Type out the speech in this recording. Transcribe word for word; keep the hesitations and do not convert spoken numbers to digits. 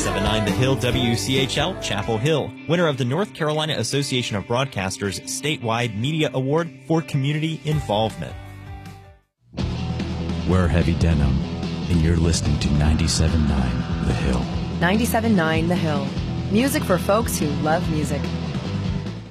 ninety-seven point nine The Hill W C H L, Chapel Hill, winner of the North Carolina Association of Broadcasters Statewide Media Award for Community Involvement. We're Heavy Denim, and you're listening to ninety-seven point nine The Hill. ninety-seven point nine The Hill. Music for folks who love music.